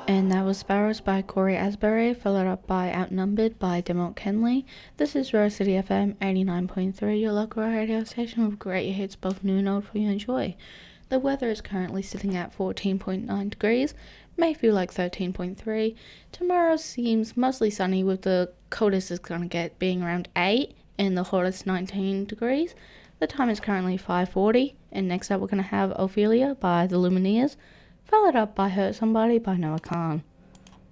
And that was Sparrows by Corey Asbury, followed up by Outnumbered by Demont Kenley. This is Rose City FM 89.3, your local radio station with great hits both new and old for you to enjoy. The weather is currently sitting at 14.9 degrees, may feel like 13.3. Tomorrow seems mostly sunny with the coldest it's going to get being around 8 and the hottest 19 degrees. The time is currently 5:40, and next up we're going to have Ophelia by the Lumineers, followed up by Hurt Somebody by Noah Khan.